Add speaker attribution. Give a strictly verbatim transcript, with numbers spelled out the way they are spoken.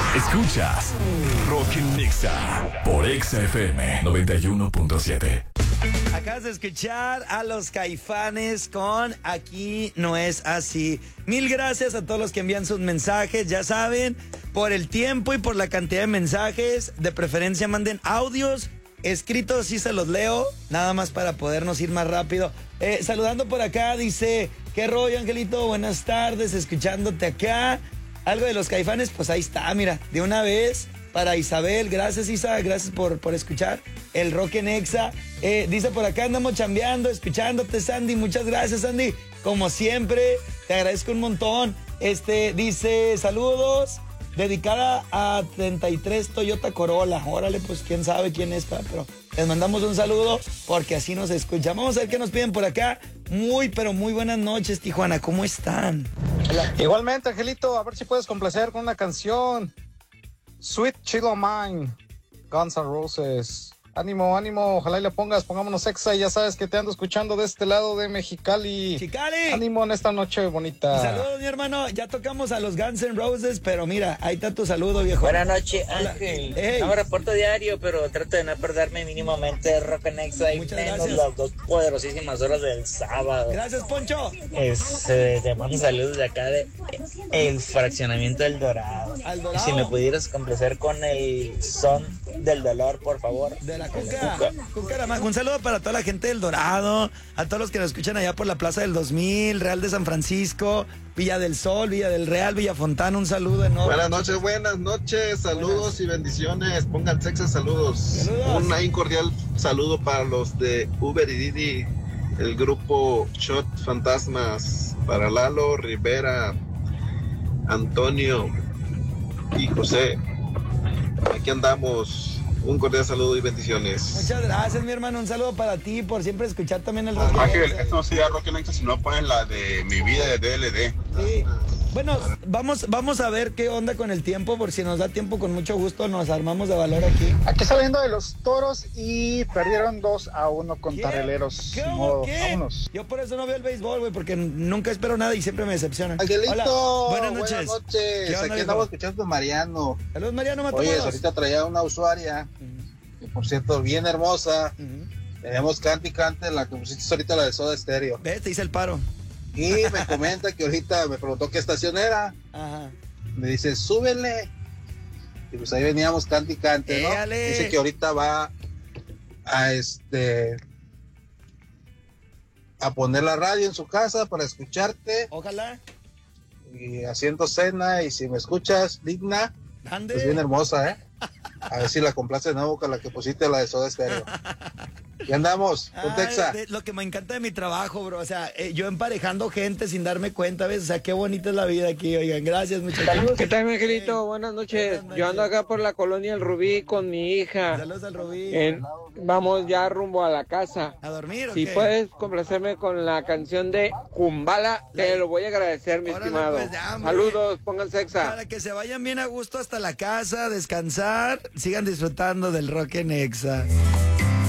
Speaker 1: Escuchas Rock en Nexa por Exa F M noventa y uno punto siete.
Speaker 2: Acabas de escuchar a los Caifanes con Aquí no es así. Mil gracias a todos los que envían sus mensajes. Ya saben, por el tiempo y por la cantidad de mensajes, de preferencia manden audios. Escritos sí se los leo, nada más para podernos ir más rápido. Eh, saludando por acá, dice, ¿qué rollo, Angelito? Buenas tardes, escuchándote acá. Algo de los Caifanes, pues ahí está, mira, de una vez para Isabel. Gracias, Isa, gracias por, por escuchar el Rock en Exa. Eh, dice por acá, andamos chambeando, escuchándote, Sandy. Muchas gracias, Sandy. Como siempre, te agradezco un montón. Este, dice, saludos. Dedicada a treinta y tres Toyota Corolla. Órale, pues quién sabe quién es, pero les mandamos un saludo porque así nos escuchan. Vamos a ver qué nos piden por acá. Muy, pero muy buenas noches, Tijuana. ¿Cómo están?
Speaker 3: Hola. Igualmente, Angelito, a ver si puedes complacer con una canción. Sweet Chill O' Mine, Guns N' Roses. Ánimo, ánimo, ojalá y le pongas, pongámonos Exa, y ya sabes que te ando escuchando de este lado de Mexicali.
Speaker 2: ¡Chicali!
Speaker 3: Ánimo en esta noche bonita.
Speaker 2: Saludos, mi hermano. Ya tocamos a los Guns N' Roses, pero mira, ahí está tu saludo, viejo.
Speaker 4: Buenas noches, Ángel.
Speaker 2: Hey.
Speaker 4: No me reporto diario, pero trato de no perderme mínimamente Rock en Exa y
Speaker 2: Muchas
Speaker 4: menos
Speaker 2: gracias.
Speaker 4: las dos poderosísimas horas del sábado.
Speaker 2: Gracias, Poncho.
Speaker 4: Este, te mando saludos de acá de el fraccionamiento del Dorado.
Speaker 2: Al
Speaker 4: Y
Speaker 2: Dorado.
Speaker 4: si me pudieras complacer con el son del dolor, por favor.
Speaker 2: De la Cuca. Cuca. Un saludo para toda la gente del Dorado, a todos los que nos escuchan allá por la Plaza del dos mil, Real de San Francisco, Villa del Sol, Villa del Real, Villa Fontana. Un saludo enorme.
Speaker 5: Buenas noches, buenas noches, saludos buenas. Y bendiciones. Pongan Exa, saludos.
Speaker 2: Saludos.
Speaker 5: Un ahí cordial saludo para los de Uber y Didi, el grupo Shot Fantasmas, para Lalo, Rivera, Antonio y José. Aquí andamos. Un cordial saludo y bendiciones.
Speaker 2: Muchas gracias, mi hermano. Un saludo para ti por siempre escuchar también el Rock.
Speaker 6: Ángel, esto no sería Rock en Exa si no ponen la de Mi Vida de D L D.
Speaker 2: Sí. Bueno, vamos, vamos a ver qué onda con el tiempo, por si nos da tiempo, con mucho gusto nos armamos de valor aquí.
Speaker 3: Aquí saliendo de los Toros y perdieron dos a uno con
Speaker 2: ¿Qué?
Speaker 3: Tarreleros.
Speaker 2: ¿Qué?
Speaker 3: Modo,
Speaker 2: ¿Qué?
Speaker 3: vámonos.
Speaker 2: Yo por eso no veo el béisbol, güey, porque nunca espero nada y siempre me decepcionan.
Speaker 7: Angelito,
Speaker 2: hola, buenas noches.
Speaker 7: Buenas noches.
Speaker 2: ¿Qué onda,
Speaker 7: Aquí
Speaker 2: viejo?
Speaker 7: andamos escuchando a Mariano.
Speaker 2: Saludos, Mariano Matamoros.
Speaker 7: Oye, ahorita traía una usuaria, que por cierto, bien hermosa.
Speaker 2: Uh-huh.
Speaker 7: Tenemos cante y cante, la que pusiste ahorita, la de Soda Stereo.
Speaker 2: Ves, te hice el paro.
Speaker 7: Y me comenta que ahorita me preguntó qué estación era.
Speaker 2: Ajá.
Speaker 7: Me dice, súbele. Y pues ahí veníamos cante y cante, ¿no?
Speaker 2: Éale.
Speaker 7: Dice que ahorita va a este a poner la radio en su casa para escucharte.
Speaker 2: Ojalá.
Speaker 7: Y haciendo cena, y si me escuchas, digna,
Speaker 2: Ande.
Speaker 7: es bien hermosa, ¿eh? A ver si la complace de nuevo con la que pusiste la de Soda Stereo. Y andamos, con Exa.
Speaker 2: Lo que me encanta de mi trabajo, bro, o sea, eh, yo emparejando gente sin darme cuenta, ¿ves? O sea, qué bonita es la vida aquí, oigan, gracias, muchachos.
Speaker 8: ¿Qué tal, mi Angelito? Buenas noches.
Speaker 2: Buenas noches.
Speaker 8: Yo ando acá por la colonia El Rubí con mi hija.
Speaker 2: Saludos al Rubí.
Speaker 8: En- vamos ya rumbo a la casa.
Speaker 2: ¿A dormir o
Speaker 8: Si
Speaker 2: qué?
Speaker 8: puedes complacerme con la canción de Kumbala, te lo voy a agradecer, mi
Speaker 2: Órale,
Speaker 8: estimado.
Speaker 2: pues, ya, hombre.
Speaker 8: Saludos, pónganse Exa.
Speaker 2: Para que se vayan bien a gusto hasta la casa, descansar, sigan disfrutando del Rock en Exa.